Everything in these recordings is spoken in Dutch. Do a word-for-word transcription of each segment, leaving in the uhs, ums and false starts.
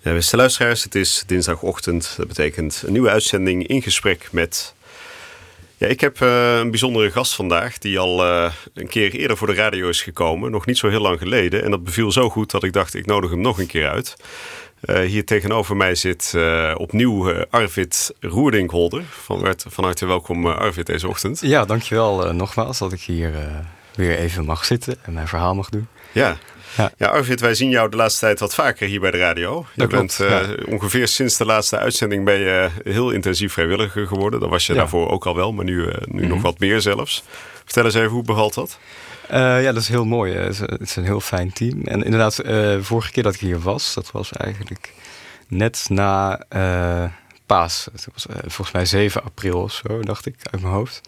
Ja, beste luisteraars, het is dinsdagochtend. Dat betekent een nieuwe uitzending in gesprek met... Ja, ik heb uh, een bijzondere gast vandaag die al uh, een keer eerder voor de radio is gekomen. Nog niet zo heel lang geleden. En dat beviel zo goed dat ik dacht, ik nodig hem nog een keer uit. Uh, hier tegenover mij zit uh, opnieuw uh, Arvid Roerdinckholder. Van, van harte welkom uh, Arvid deze ochtend. Ja, dankjewel uh, nogmaals dat ik hier uh, weer even mag zitten en mijn verhaal mag doen. Ja. Ja. ja, Arvid, wij zien jou de laatste tijd wat vaker hier bij de radio. Je dat bent klopt, uh, ja. ongeveer sinds de laatste uitzending ben je heel intensief vrijwilliger geworden. Dat was je ja. daarvoor ook al wel, maar nu, uh, nu mm-hmm. nog wat meer zelfs. Vertel eens even, hoe bevalt dat? Uh, ja, dat is heel mooi. Het is, het is een heel fijn team. En inderdaad, uh, de vorige keer dat ik hier was, dat was eigenlijk net na uh, Paas. Het was uh, volgens mij zeven april of zo, dacht ik, uit mijn hoofd.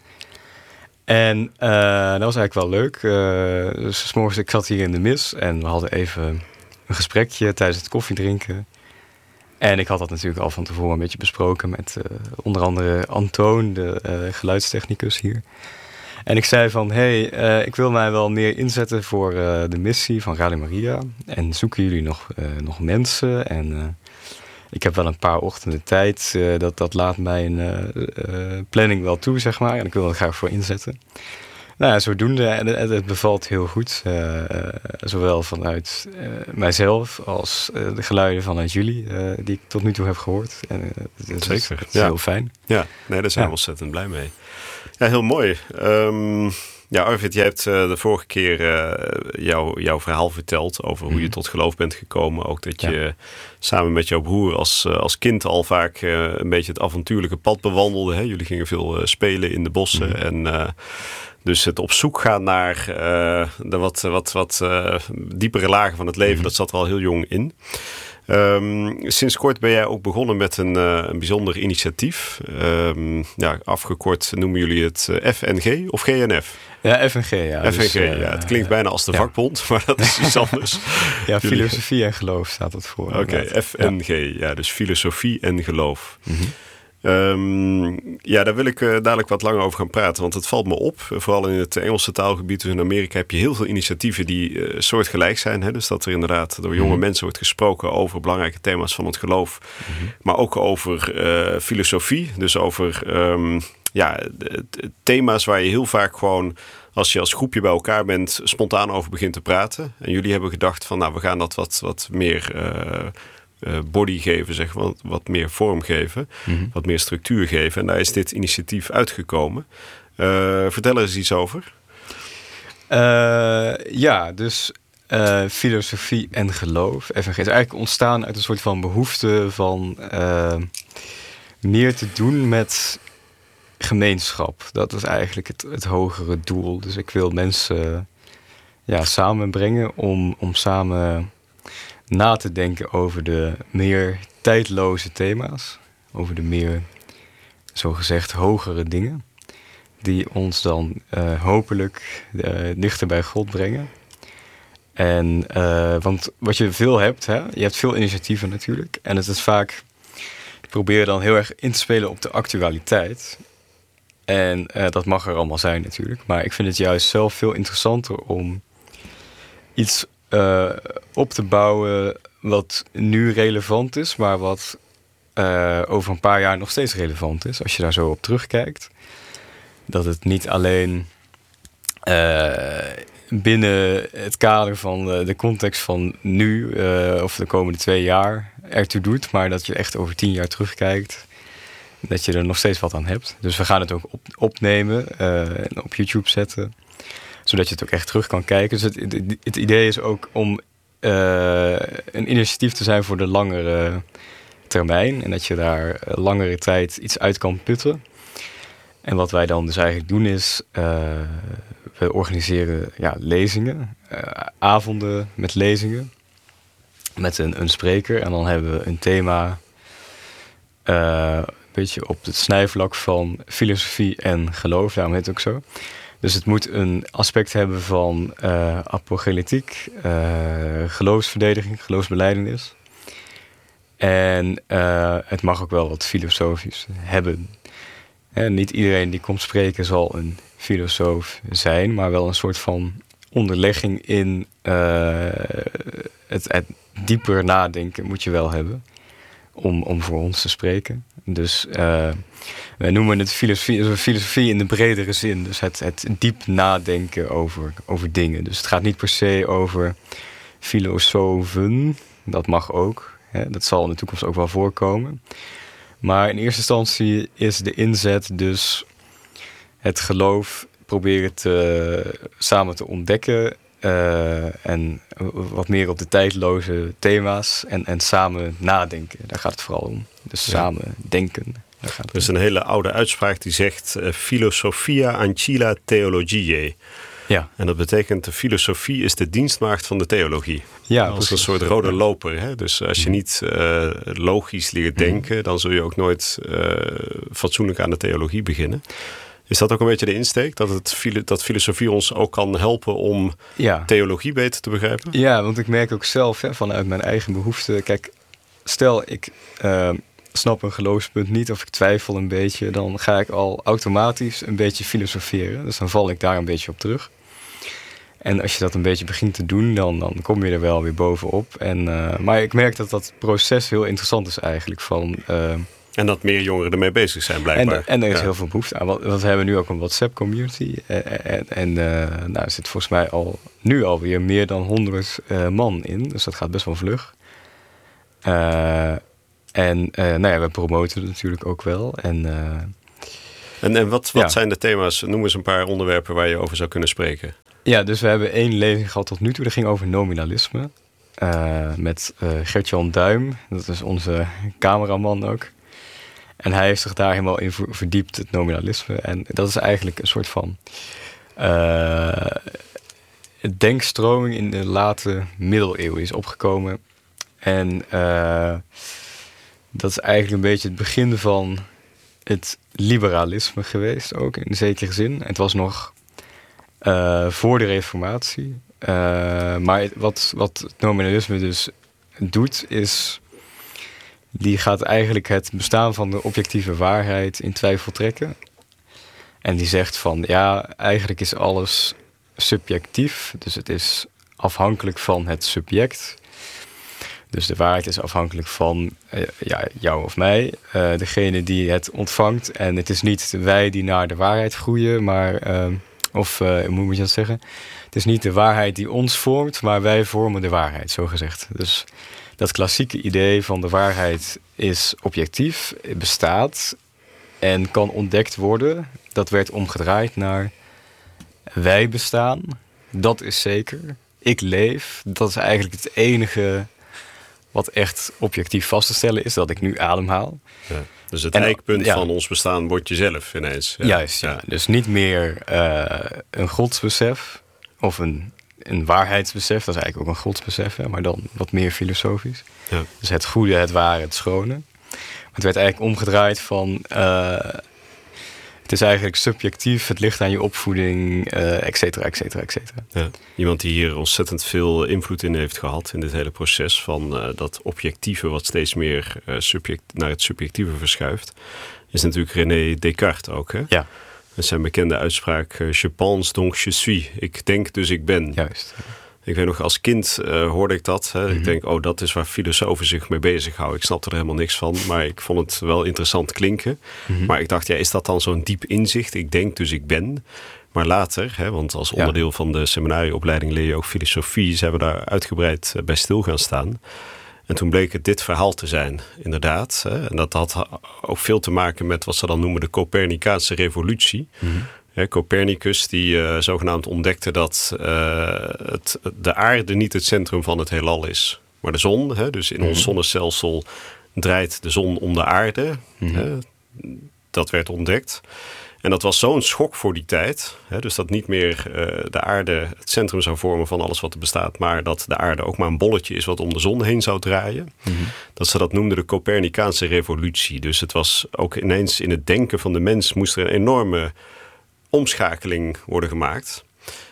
En uh, dat was eigenlijk wel leuk. Uh, dus 's morgens, ik zat hier in de mis en we hadden even een gesprekje tijdens het koffiedrinken. En ik had dat natuurlijk al van tevoren een beetje besproken met uh, onder andere Antoon, de uh, geluidstechnicus hier. En ik zei van, hé, hey, uh, ik wil mij wel meer inzetten voor uh, de missie van Radio Maria. En zoeken jullie nog, uh, nog mensen? En uh, ik heb wel een paar ochtenden tijd. Uh, dat, dat laat mijn uh, uh, planning wel toe, zeg maar. En ik wil er graag voor inzetten. Nou ja, zodoende. En het, het bevalt heel goed. Uh, uh, zowel vanuit uh, mijzelf als uh, de geluiden vanuit jullie. Uh, die ik tot nu toe heb gehoord. En, uh, het, Zeker. Is, het is ja. heel fijn. Ja, nee, daar zijn we ja. ontzettend blij mee. Ja, heel mooi. Um, ja, Arvid, jij hebt uh, de vorige keer uh, jou, jouw verhaal verteld over hoe mm. je tot geloof bent gekomen. Ook dat je ja. samen met jouw broer als, uh, als kind al vaak uh, een beetje het avontuurlijke pad bewandelde. Hè? Jullie gingen veel uh, spelen in de bossen. Mm. En uh, dus het op zoek gaan naar uh, de wat, wat, wat uh, diepere lagen van het leven, mm. dat zat er al heel jong in. Um, sinds kort ben jij ook begonnen met een, uh, een bijzonder initiatief. Um, ja, afgekort noemen jullie het uh, F N G of G N F? Ja, F N G. Ja, F N G, dus, uh, ja. Het klinkt bijna als de ja. vakbond, maar dat is iets anders. Ja, filosofie en geloof staat het voor. Oké, okay, F N G. Ja. ja, dus filosofie en geloof. Mm-hmm. Um, ja, daar wil ik uh, dadelijk wat langer over gaan praten. Want het valt me op, vooral in het Engelse taalgebied. Dus in Amerika heb je heel veel initiatieven die uh, soortgelijk zijn. Hè? Dus dat er inderdaad door jonge mm-hmm. mensen wordt gesproken over belangrijke thema's van het geloof. Mm-hmm. Maar ook over uh, filosofie. Dus over um, ja, de, de thema's waar je heel vaak gewoon, als je als groepje bij elkaar bent, spontaan over begint te praten. En jullie hebben gedacht van, nou, we gaan dat wat, wat meer Uh, Uh, body geven, zeg, wat, wat meer vorm geven, mm-hmm. wat meer structuur geven. En daar is dit initiatief uitgekomen. Uh, vertel er eens iets over. Uh, ja, dus uh, filosofie en geloof. F N G is eigenlijk ontstaan uit een soort van behoefte van uh, meer te doen met gemeenschap. Dat is eigenlijk het, het hogere doel. Dus ik wil mensen ja, samenbrengen om, om samen na te denken over de meer tijdloze thema's. Over de meer, zogezegd, hogere dingen. Die ons dan uh, hopelijk uh, dichter bij God brengen. En, uh, want wat je veel hebt, hè, je hebt veel initiatieven natuurlijk. En het is vaak, ik probeer dan heel erg in te spelen op de actualiteit. En uh, dat mag er allemaal zijn natuurlijk. Maar ik vind het juist zelf veel interessanter om iets Uh, op te bouwen wat nu relevant is, maar wat uh, over een paar jaar nog steeds relevant is. Als je daar zo op terugkijkt. Dat het niet alleen uh, binnen het kader van de, de context van nu uh, of de komende twee jaar ertoe doet, maar dat je echt over tien jaar terugkijkt. Dat je er nog steeds wat aan hebt. Dus we gaan het ook op, opnemen uh, en op YouTube zetten, zodat je het ook echt terug kan kijken. Dus het, het, het idee is ook om uh, een initiatief te zijn voor de langere termijn. En dat je daar langere tijd iets uit kan putten. En wat wij dan dus eigenlijk doen is, Uh, we organiseren ja, lezingen. Uh, avonden met lezingen. Met een, een spreker. En dan hebben we een thema Uh, een beetje op het snijvlak van filosofie en geloof. Daarom heet het ook zo. Dus het moet een aspect hebben van uh, apologetiek, uh, geloofsverdediging, geloofsbelijdenis. En uh, het mag ook wel wat filosofisch hebben. En niet iedereen die komt spreken zal een filosoof zijn, maar wel een soort van onderlegging in uh, het, het dieper nadenken moet je wel hebben. om, om voor ons te spreken. Dus uh, wij noemen het filosofie, filosofie in de bredere zin. Dus het, het diep nadenken over, over dingen. Dus het gaat niet per se over filosofen. Dat mag ook. Hè? Dat zal in de toekomst ook wel voorkomen. Maar in eerste instantie is de inzet dus het geloof proberen te, samen te ontdekken. Uh, en wat meer op de tijdloze thema's. En, en samen nadenken. Daar gaat het vooral om. Dus ja. samen denken. Daar gaat het er is een hele oude uitspraak die zegt uh, Philosophia ancilla theologiae. Ja. En dat betekent de filosofie is de dienstmaagd van de theologie. Ja, als precies. een soort rode loper. Hè? Dus als je niet uh, logisch leert denken, mm. dan zul je ook nooit uh, fatsoenlijk aan de theologie beginnen. Is dat ook een beetje de insteek? Dat, het, dat filosofie ons ook kan helpen om ja. theologie beter te begrijpen? Ja, want ik merk ook zelf hè, vanuit mijn eigen behoeften. Kijk, stel ik uh, snap een geloofspunt niet of ik twijfel een beetje, dan ga ik al automatisch een beetje filosoferen. Dus dan val ik daar een beetje op terug. En als je dat een beetje begint te doen, dan, dan kom je er wel weer bovenop. En, uh, maar ik merk dat dat proces heel interessant is eigenlijk. Van, uh, en dat meer jongeren ermee bezig zijn blijkbaar. En, en er is ja. heel veel behoefte aan. Want, want we hebben nu ook een WhatsApp-community. En, en, en uh, nou, er zit volgens mij al, nu alweer meer dan honderd uh, man in. Dus dat gaat best wel vlug. Uh, en uh, nou ja, we promoten het natuurlijk ook wel. En, uh, en, en wat, wat ja. zijn de thema's? Noem eens een paar onderwerpen waar je over zou kunnen spreken. Ja, dus we hebben één lezing gehad tot nu toe. Dat ging over nominalisme. Uh, met uh, Gert-Jan Duim. Dat is onze cameraman ook. En hij heeft zich daar helemaal in verdiept, het nominalisme. En dat is eigenlijk een soort van uh, denkstroming in de late middeleeuwen is opgekomen. En uh, dat is eigenlijk een beetje het begin van het liberalisme geweest, ook in zekere zin. Het was nog uh, voor de Reformatie. Uh, maar wat, wat het nominalisme dus doet, is die gaat eigenlijk het bestaan van de objectieve waarheid in twijfel trekken. En die zegt van, ja, eigenlijk is alles subjectief. Dus het is afhankelijk van het subject. Dus de waarheid is afhankelijk van uh, ja, jou of mij, uh, degene die het ontvangt. En het is niet wij die naar de waarheid groeien, maar, uh, of uh, hoe moet je dat zeggen? Het is niet de waarheid die ons vormt, maar wij vormen de waarheid, zo gezegd. Dus dat klassieke idee van de waarheid is objectief, bestaat en kan ontdekt worden. Dat werd omgedraaid naar wij bestaan, dat is zeker. Ik leef, dat is eigenlijk het enige wat echt objectief vast te stellen is, dat ik nu ademhaal. Ja, dus het en, eikpunt ja. van ons bestaan wordt jezelf ineens. Ja. Juist, ja. Ja. Dus niet meer uh, een godsbesef of een, een waarheidsbesef. Dat is eigenlijk ook een godsbesef, hè, maar dan wat meer filosofisch. Ja. Dus het goede, het ware, het schone. Maar het werd eigenlijk omgedraaid van Uh, het is eigenlijk subjectief, het ligt aan je opvoeding, uh, et cetera, et cetera, et cetera. Ja, iemand die hier ontzettend veel invloed in heeft gehad in dit hele proces van uh, dat objectieve wat steeds meer uh, subject, naar het subjectieve verschuift, is natuurlijk René Descartes ook. Hè? Ja. Dat zijn bekende uitspraak, uh, je pense donc je suis. Ik denk dus ik ben. Juist. Ik weet nog, als kind uh, hoorde ik dat. Hè. Mm-hmm. Ik denk, oh, dat is waar filosofen zich mee bezighouden. Ik snapte er helemaal niks van, maar ik vond het wel interessant klinken. Mm-hmm. Maar ik dacht, ja, is dat dan zo'n diep inzicht? Ik denk, dus ik ben. Maar later, hè, want als onderdeel ja. van de seminarieopleiding leer je ook filosofie. Ze hebben daar uitgebreid bij stil gaan staan. En toen bleek het dit verhaal te zijn, inderdaad. Hè. En dat had ook veel te maken met wat ze dan noemen de Copernicaanse revolutie. Mm-hmm. He, Copernicus die uh, zogenaamd ontdekte dat uh, het, de aarde niet het centrum van het heelal is. Maar de zon, he, dus in mm-hmm. ons zonnestelsel draait de zon om de aarde. Mm-hmm. He, dat werd ontdekt. En dat was zo'n schok voor die tijd. He, dus dat niet meer uh, de aarde het centrum zou vormen van alles wat er bestaat. Maar dat de aarde ook maar een bolletje is wat om de zon heen zou draaien. Mm-hmm. Dat ze dat noemden de Copernicaanse revolutie. Dus het was ook ineens in het denken van de mens moest er een enorme omschakeling worden gemaakt.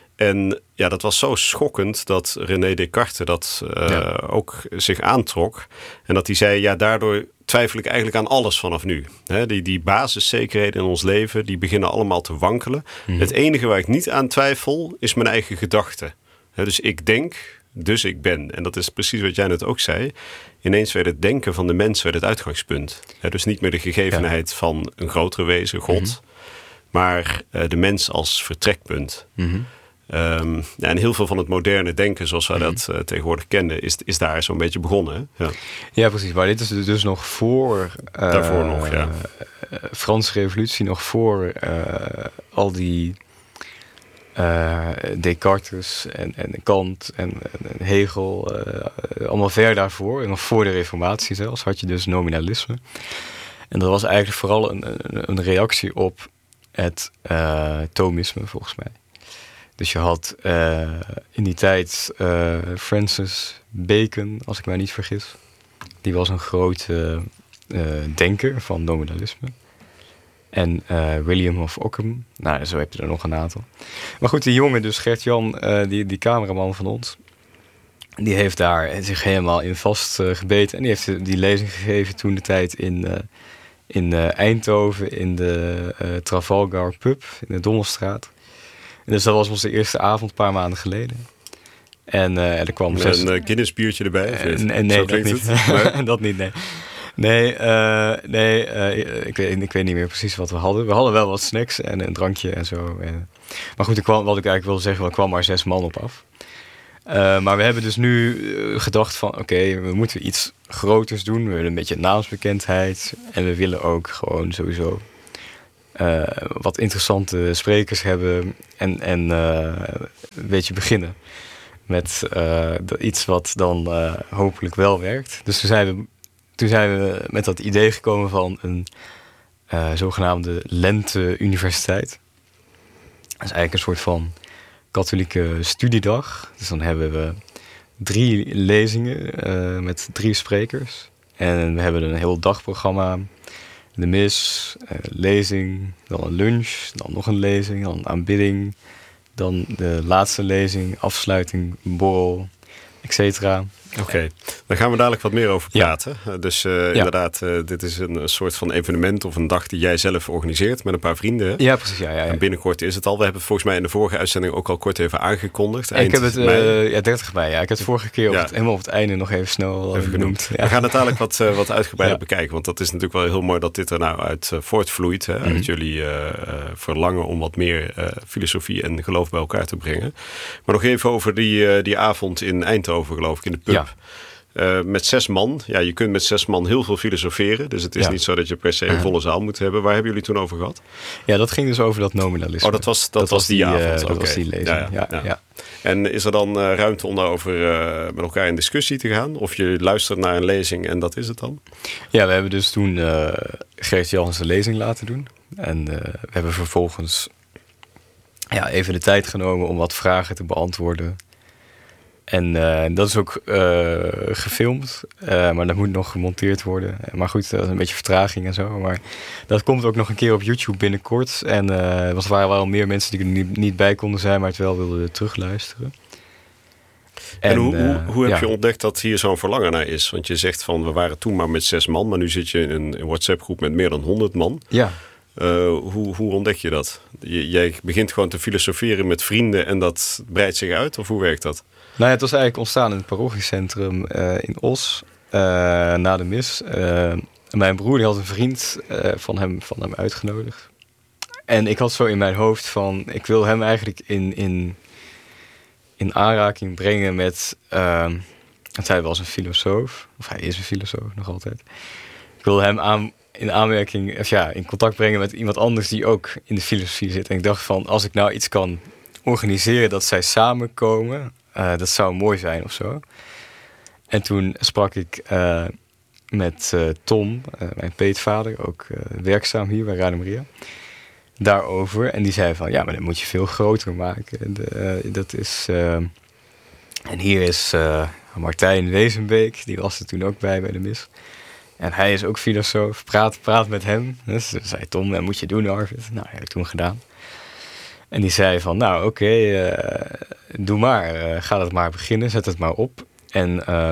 En ja, dat was zo schokkend dat René Descartes dat uh, ja. ook zich aantrok. En dat hij zei, ja, daardoor twijfel ik eigenlijk aan alles vanaf nu. He, die, die basiszekerheden in ons leven, die beginnen allemaal te wankelen. Mm-hmm. Het enige waar ik niet aan twijfel, is mijn eigen gedachte. He, dus ik denk, dus ik ben. En dat is precies wat jij net ook zei. Ineens werd het denken van de mens werd het uitgangspunt. He, dus niet meer de gegevenheid ja. van een grotere wezen, God, mm-hmm. maar uh, de mens als vertrekpunt. Mm-hmm. Um, ja, en heel veel van het moderne denken, zoals wij mm-hmm. dat uh, tegenwoordig kennen, is, is daar zo'n beetje begonnen. Hè? Ja. ja, precies. Maar dit is dus nog voor... Uh, Daarvoor nog, ja. Uh, Franse revolutie, nog voor uh, al die uh, Descartes en, en Kant en, en Hegel, uh, allemaal ver daarvoor. En nog voor de reformatie zelfs had je dus nominalisme. En dat was eigenlijk vooral een, een, een reactie op het uh, Thomisme, volgens mij. Dus je had uh, in die tijd uh, Francis Bacon, als ik mij niet vergis. Die was een grote uh, denker van nominalisme. En uh, William of Ockham. Nou, zo heb je er nog een aantal. Maar goed, die jongen, dus Gert-Jan, uh, die, die cameraman van ons, die heeft daar zich helemaal in vastgebeten. Uh, en die heeft die lezing gegeven toen de tijd in, uh, in uh, Eindhoven, in de uh, Trafalgar Pub, in de Dommelstraat. Dus dat was onze eerste avond, een paar maanden geleden. En uh, er kwam... Met zes... een uh, Guinness biertje erbij? Uh, nee, nee dat niet. Nee? dat niet, nee. Nee, uh, nee uh, ik, weet, ik weet niet meer precies wat we hadden. We hadden wel wat snacks en een drankje en zo. En... Maar goed, er kwam, wat ik eigenlijk wilde zeggen, er kwam maar zes man op af. Uh, maar we hebben dus nu gedacht van, oké, okay, we moeten iets groters doen. We willen een beetje naamsbekendheid. En we willen ook gewoon sowieso... Uh, wat interessante sprekers hebben en, en uh, een beetje beginnen met uh, iets wat dan uh, hopelijk wel werkt. Dus toen zijn, we, toen zijn we met dat idee gekomen van een uh, zogenaamde lente-universiteit. Dat is eigenlijk een soort van katholieke studiedag. Dus dan hebben we drie lezingen uh, met drie sprekers. En we hebben een heel dagprogramma. De mis, uh, lezing, dan een lunch, dan nog een lezing, dan een aanbidding, dan de laatste lezing, afsluiting, borrel, et cetera. Oké, okay. Daar gaan we dadelijk wat meer over praten. Ja. Dus uh, ja. inderdaad, uh, dit is een soort van evenement of een dag die jij zelf organiseert met een paar vrienden. Hè? Ja, precies. Ja, ja, ja. En binnenkort is het al. We hebben het volgens mij in de vorige uitzending ook al kort even aangekondigd. Ik heb het uh, ja, dertig mei. Ja. Ik heb het vorige keer op ja. het, helemaal op het einde nog even snel even benoemd. Ja. We gaan het dadelijk wat, uh, wat uitgebreider ja. bekijken. Want dat is natuurlijk wel heel mooi dat dit er nou uit uh, voortvloeit. Hè? Mm-hmm. Uit jullie uh, uh, verlangen om wat meer uh, filosofie en geloof bij elkaar te brengen. Maar nog even over die, uh, die avond in Eindhoven, geloof ik, in de pub. Ja. Uh, met zes man. Ja, je kunt met zes man heel veel filosoferen. Dus het is ja. niet zo dat je per se een volle zaal moet hebben. Waar hebben jullie toen over gehad? Ja, dat ging dus over dat nominalisme. Oh, dat was, dat dat was die, die avond. Uh, dat okay. was die lezing. Ja, ja, ja. Ja. Ja. En is er dan uh, ruimte om daarover uh, met elkaar in discussie te gaan? Of je luistert naar een lezing en dat is het dan? Ja, we hebben dus toen uh, Gert-Jan zijn lezing laten doen. En uh, we hebben vervolgens ja, even de tijd genomen om wat vragen te beantwoorden. En uh, dat is ook uh, gefilmd, uh, maar dat moet nog gemonteerd worden. Maar goed, dat is een beetje vertraging en zo. Maar dat komt ook nog een keer op YouTube binnenkort. En uh, er waren wel meer mensen die er niet, niet bij konden zijn, maar het wel wilden terugluisteren. En, en hoe, uh, hoe, hoe heb ja. je ontdekt dat hier zo'n verlangen naar is? Want je zegt van, we waren toen maar met zes man, maar nu zit je in een WhatsApp-groep met meer dan honderd man. Ja. Uh, hoe, hoe ontdek je dat? Je, jij begint gewoon te filosoferen met vrienden en dat breidt zich uit? Of hoe werkt dat? Nou ja, het was eigenlijk ontstaan in het parochiecentrum uh, in Os, uh, na de mis. Uh, mijn broer die had een vriend uh, van, hem, van hem uitgenodigd. En ik had zo in mijn hoofd van, ik wil hem eigenlijk in, in, in aanraking brengen met... Uh, want hij was een filosoof, of hij is een filosoof nog altijd. Ik wil hem aan, in aanmerking, of ja, in contact brengen met iemand anders die ook in de filosofie zit. En ik dacht van, als ik nou iets kan organiseren dat zij samenkomen... Uh, dat zou mooi zijn of zo. En toen sprak ik uh, met uh, Tom, uh, mijn peetvader, ook uh, werkzaam hier bij Radio Maria, daarover. En die zei van, ja, maar dat moet je veel groter maken. De, uh, dat is... Uh, en hier is uh, Martijn Wezenbeek, die was er toen ook bij, bij de mis. En hij is ook filosoof, praat, praat met hem. Dus zei Tom, dat moet je doen, Arvid. Nou, dat heb ik toen gedaan. En die zei van, nou oké, okay, uh, doe maar. Uh, ga dat maar beginnen, zet het maar op. En uh,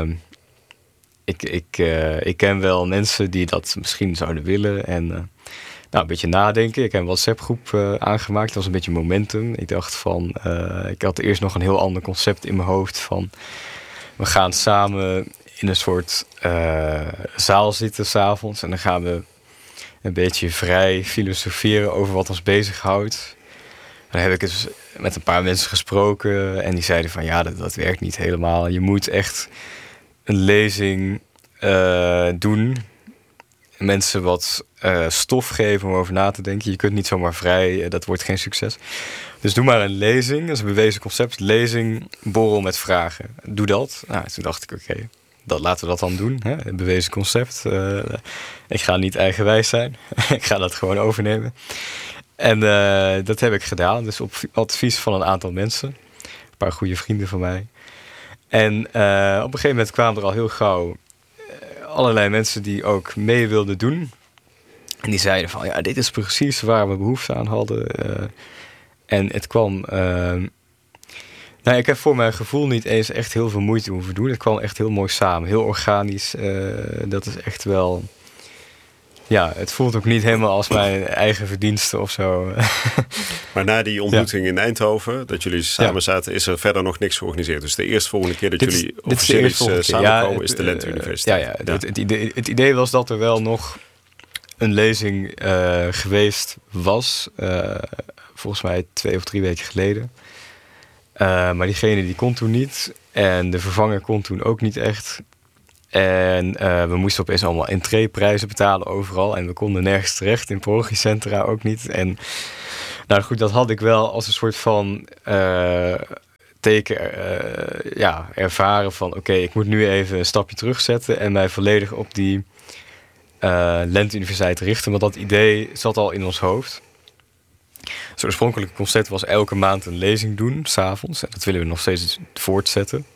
ik, ik, uh, ik ken wel mensen die dat misschien zouden willen. En uh, nou, een beetje nadenken. Ik heb een WhatsApp-groep uh, aangemaakt. Dat was een beetje momentum. Ik dacht van, uh, ik had eerst nog een heel ander concept in mijn hoofd van... we gaan samen in een soort uh, zaal zitten 's avonds. En dan gaan we een beetje vrij filosoferen over wat ons bezighoudt. Dan heb ik dus met een paar mensen gesproken. En die zeiden van ja, dat, dat werkt niet helemaal. Je moet echt een lezing uh, doen. Mensen wat uh, stof geven om over na te denken. Je kunt niet zomaar vrij, uh, dat wordt geen succes. Dus doe maar een lezing, dat is een bewezen concept. Lezing, borrel met vragen. Doe dat. Nou, toen dacht ik, oké, okay, dat, laten we dat dan doen. Hè? Een bewezen concept. Uh, ik ga niet eigenwijs zijn. Ik ga dat gewoon overnemen. En uh, dat heb ik gedaan. Dus op advies van een aantal mensen. Een paar goede vrienden van mij. En uh, op een gegeven moment kwamen er al heel gauw allerlei mensen die ook mee wilden doen. En die zeiden van, ja, dit is precies waar we behoefte aan hadden. Uh, en het kwam... Uh, nou, ik heb voor mijn gevoel niet eens echt heel veel moeite hoeven doen. Het kwam echt heel mooi samen. Heel organisch. Uh, dat is echt wel... Ja, het voelt ook niet helemaal als mijn eigen verdienste of zo. Maar na die ontmoeting ja. in Eindhoven, dat jullie samen ja. zaten, is er verder nog niks georganiseerd. Dus de eerste volgende keer dat dit jullie is, officieel is uh, samenkomen ja, is de Lente Universiteit. Ja, ja, ja. Het, het, idee, het idee was dat er wel nog een lezing uh, geweest was. Uh, volgens mij twee of drie weken geleden. Uh, maar diegene die kon toen niet. En de vervanger kon toen ook niet echt. En uh, we moesten opeens allemaal entreeprijzen betalen overal. En we konden nergens terecht, in parochiecentra ook niet. En nou goed, dat had ik wel als een soort van uh, teken uh, ja, ervaren van... oké, okay, ik moet nu even een stapje terugzetten en mij volledig op die uh, Lente Universiteit richten. Want dat idee zat al in ons hoofd. Het oorspronkelijke concept was elke maand een lezing doen, 's avonds. En dat willen we nog steeds voortzetten.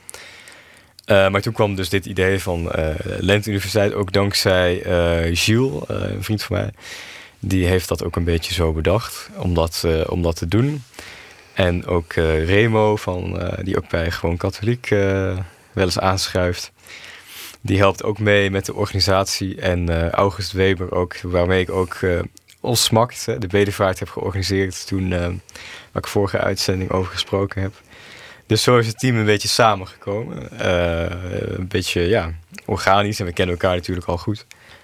Uh, maar toen kwam dus dit idee van uh, Lente Universiteit, ook dankzij uh, Gilles, uh, een vriend van mij. Die heeft dat ook een beetje zo bedacht, om dat, uh, om dat te doen. En ook uh, Remo, van, uh, die ook bij Gewoon Katholiek uh, wel eens aanschuift. Die helpt ook mee met de organisatie. En uh, August Weber ook, waarmee ik ook uh, ons smakt, uh, de bedevaart heb georganiseerd. Toen, uh, waar ik vorige uitzending over gesproken heb. Dus zo is het team een beetje samengekomen. Uh, een beetje, ja, organisch. En we kennen elkaar natuurlijk al goed.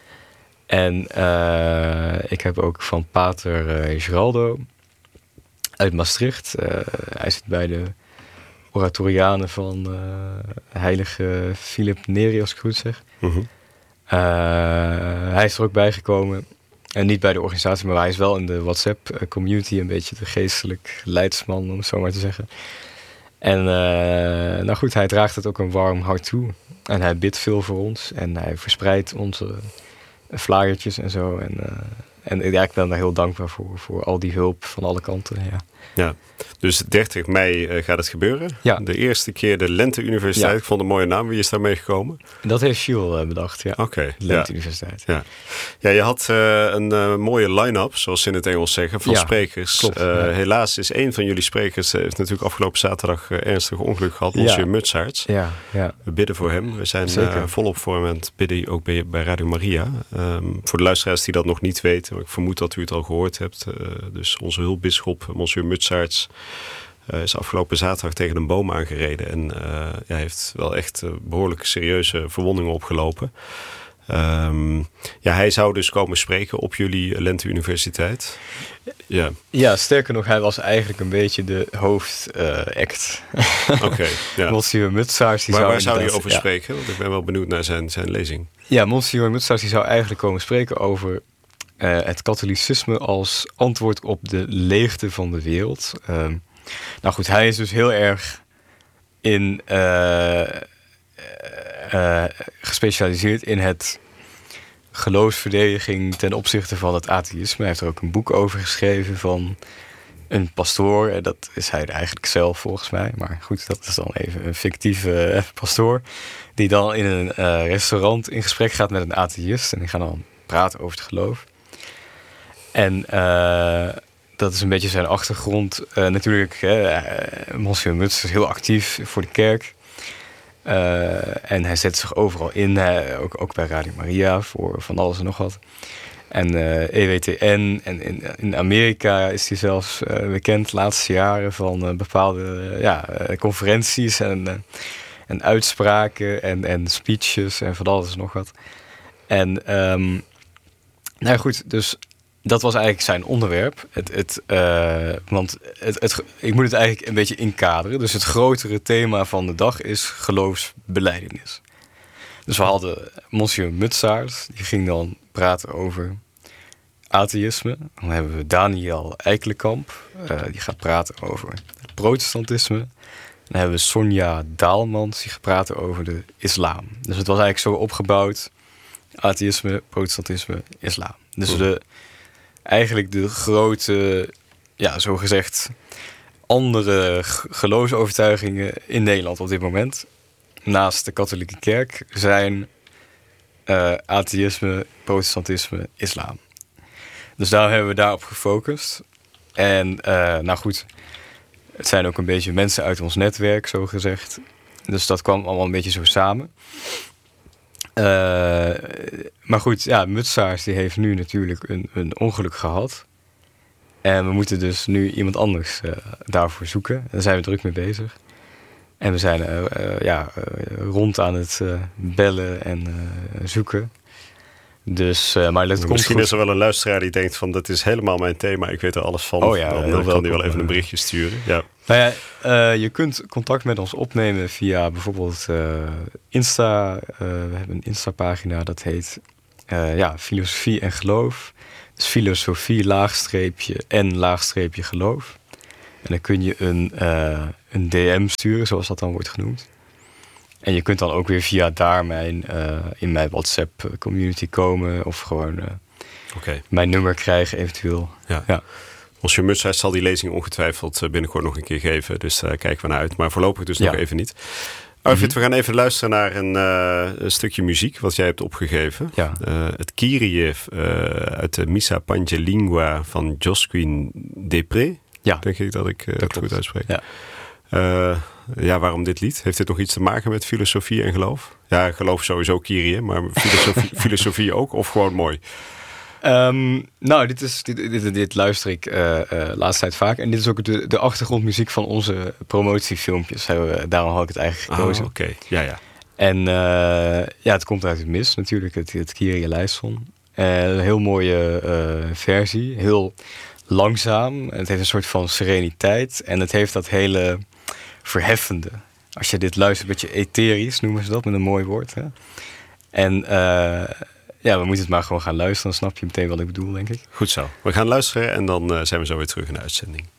En uh, ik heb ook van pater uh, Geraldo uit Maastricht. Uh, hij zit bij de oratorianen van uh, heilige Philip Neri, als ik goed zeg. Mm-hmm. Uh, hij is er ook bijgekomen. En niet bij de organisatie, maar hij is wel in de WhatsApp-community een beetje de geestelijk leidsman, om het zo maar te zeggen. En uh, nou goed, hij draagt het ook een warm hart toe. En hij bidt veel voor ons. En hij verspreidt onze flyertjes en zo. En, uh, en ja, ik ben daar heel dankbaar voor. Voor al die hulp van alle kanten. Ja, ja. Dus dertig mei uh, gaat het gebeuren. Ja. De eerste keer de Lente Universiteit. Ja. Ik vond een mooie naam. Wie is daarmee gekomen? Dat heeft Gilles uh, bedacht, ja. Oké. Okay. Lente ja. Universiteit. Ja. Ja, je had uh, een uh, mooie line-up, zoals ze in het Engels zeggen, van ja, sprekers. Klopt, uh, ja. Helaas is een van jullie sprekers, uh, heeft natuurlijk afgelopen zaterdag uh, ernstig ongeluk gehad. Monsieur ja. Mutsaerts. Ja, ja. We bidden voor hem. We zijn uh, volop voor hem aan het bidden, ook bij, bij Radio Maria. Um, voor de luisteraars die dat nog niet weten, ik vermoed dat u het al gehoord hebt. Uh, dus onze hulpbisschop, Monsieur Mutsaerts, Uh, is afgelopen zaterdag tegen een boom aangereden. En uh, ja, heeft wel echt uh, behoorlijk serieuze verwondingen opgelopen. Um, ja, hij zou dus komen spreken op jullie Lente Universiteit. Ja. Ja, sterker nog, hij was eigenlijk een beetje de hoofdact. Uh, Oké. Okay, ja. Monsieur Mutsaerts. Maar waar zou hij over ja. spreken? Want ik ben wel benieuwd naar zijn, zijn lezing. Ja, Monsieur Mutsaerts die zou eigenlijk komen spreken over uh, het katholicisme als antwoord op de leegte van de wereld. Um, Nou goed, hij is dus heel erg in uh, uh, gespecialiseerd in het geloofsverdediging ten opzichte van het atheïsme. Hij heeft er ook een boek over geschreven van een pastoor. Dat is hij eigenlijk zelf volgens mij. Maar goed, dat is dan even een fictieve uh, pastoor. Die dan in een uh, restaurant in gesprek gaat met een atheïst. En die gaan dan praten over het geloof. En Uh, dat is een beetje zijn achtergrond. Uh, natuurlijk, uh, Monsieur Muts is heel actief voor de kerk. Uh, en hij zet zich overal in. Uh, ook, ook bij Radio Maria voor van alles en nog wat. En uh, E W T N. En in, in Amerika is hij zelfs uh, bekend de laatste jaren van uh, bepaalde uh, ja, uh, conferenties. En uh, en uitspraken en, en speeches en van alles en nog wat. En um, nou goed, dus dat was eigenlijk zijn onderwerp. Het, het, uh, want het, het, ik moet het eigenlijk een beetje inkaderen. Dus het grotere thema van de dag is geloofsbelijdenis. Dus we hadden Monsieur Mutsaert, die ging dan praten over atheïsme. Dan hebben we Daniel Eikelenkamp, uh, die gaat praten over het protestantisme. Dan hebben we Sonja Daalmans, die gaat praten over de islam. Dus het was eigenlijk zo opgebouwd: atheïsme, protestantisme, islam. Dus de, eigenlijk de grote, ja, zogezegd andere geloofsovertuigingen in Nederland op dit moment, naast de katholieke kerk, zijn uh, atheïsme, protestantisme, islam. Dus daar hebben we daarop gefocust. En uh, nou goed, het zijn ook een beetje mensen uit ons netwerk, zo gezegd. Dus dat kwam allemaal een beetje zo samen. Uh, maar goed, ja, Mutsaert die heeft nu natuurlijk een, een ongeluk gehad. En we moeten dus nu iemand anders uh, daarvoor zoeken. Daar zijn we druk mee bezig. En we zijn uh, uh, ja, uh, rond aan het uh, bellen en uh, zoeken. Dus, uh, maar dat Misschien komt goed. is er wel een luisteraar die denkt van, dat is helemaal mijn thema, ik weet er alles van. Oh ja, dan heel kan die wel welkom. even een berichtje sturen. Ja. Nou ja, uh, je kunt contact met ons opnemen via bijvoorbeeld uh, Insta. Uh, we hebben een Insta-pagina, dat heet uh, ja, Filosofie en Geloof. Dus filosofie, laagstreepje en laagstreepje geloof. En dan kun je een, uh, een D M sturen, zoals dat dan wordt genoemd. En je kunt dan ook weer via daar mijn, uh, in mijn WhatsApp-community komen. Of gewoon uh, okay. mijn nummer krijgen eventueel. Ja. Ja. Monsieur Mutsaert zal die lezing ongetwijfeld binnenkort nog een keer geven. Dus daar uh, kijken we naar uit. Maar voorlopig dus ja. nog even niet. Arvid, mm-hmm. we gaan even luisteren naar een, uh, een stukje muziek wat jij hebt opgegeven. Ja. Uh, het Kyrie uh, uit de Missa Pange Lingua van Josquin Després. Ja. Denk ik dat ik uh, dat het goed uitspreek. Ja. Uh, ja, waarom dit lied? Heeft dit nog iets te maken met filosofie en geloof? Ja, geloof sowieso Kyrie, maar filosofie, filosofie ook? Of gewoon mooi? Um, nou, dit, is, dit, dit, dit luister ik uh, uh, laatste tijd vaak. En dit is ook de, de achtergrondmuziek van onze promotiefilmpjes. We, daarom had ik het eigenlijk gekozen. Oh, oké. Okay. Ja, ja. En uh, ja, het komt uit het mis natuurlijk, het, het Kyrie eleison. Uh, een heel mooie uh, versie. Heel langzaam. Het heeft een soort van sereniteit. En het heeft dat hele verheffende. Als je dit luistert, een beetje etherisch noemen ze dat, met een mooi woord. Hè? En uh, ja, we moeten het maar gewoon gaan luisteren. Dan snap je meteen wat ik bedoel, denk ik. Goed zo. We gaan luisteren en dan uh, zijn we zo weer terug in de uitzending.